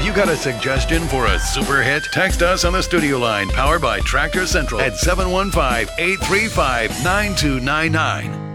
Have you got a suggestion for a super hit? Text us on the studio line powered by Tractor Central at 715-835-9299.